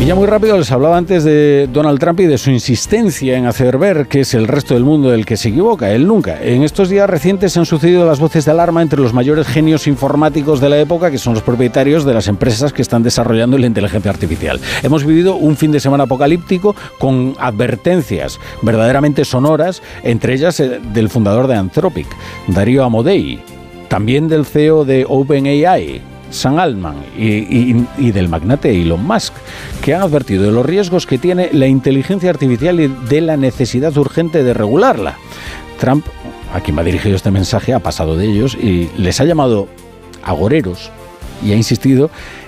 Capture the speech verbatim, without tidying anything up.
Y ya muy rápido les hablaba antes de Donald Trump y de su insistencia en hacer ver que es el resto del mundo el que se equivoca, él nunca. En estos días recientes se han sucedido las voces de alarma entre los mayores genios informáticos de la época, que son los propietarios de las empresas que están desarrollando la inteligencia artificial. Hemos vivido un fin de semana apocalíptico con advertencias verdaderamente sonoras, entre ellas del fundador de Anthropic, Darío Amodei, también del C E O de OpenAI, Sam Altman, y, y, y del magnate Elon Musk, que han advertido de los riesgos que tiene la inteligencia artificial y de la necesidad urgente de regularla. Trump, a quien va dirigido este mensaje, ha pasado de ellos y les ha llamado agoreros y ha insistido